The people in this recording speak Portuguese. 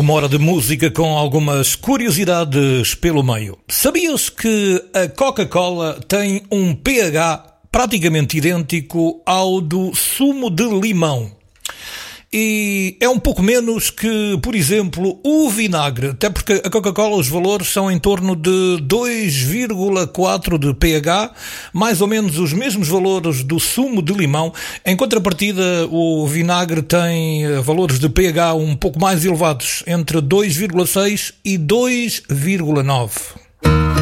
uma hora de música com algumas curiosidades pelo meio. Sabias que a Coca-Cola tem um pH praticamente idêntico ao do sumo de limão? E é um pouco menos que, por exemplo, o vinagre, até porque a Coca-Cola os valores são em torno de 2,4 de pH, mais ou menos os mesmos valores do sumo de limão. Em contrapartida, o vinagre tem valores de pH um pouco mais elevados, entre 2,6 e 2,9.